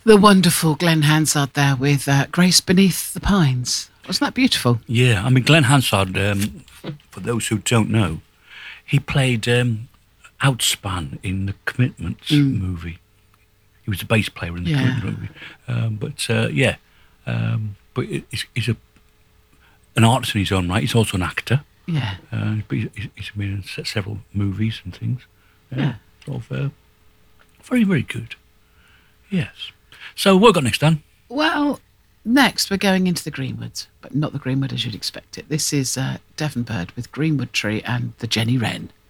The wonderful Glenn Hansard there with Grace Beneath the Pines. Wasn't that beautiful? Yeah, I mean, Glenn Hansard, for those who don't know, he played Outspan in the Commitments movie. He was a bass player in the Commitments movie. But he's an artist in his own right. He's also an actor. Yeah. But he's been in several movies and things. Sort of, very, very good. Yes. So what have we got next, Dan? Well, next we're going into the Greenwoods, but not the Greenwood as you'd expect it. This is Devon Bird with Greenwood Tree and the Jenny Wren.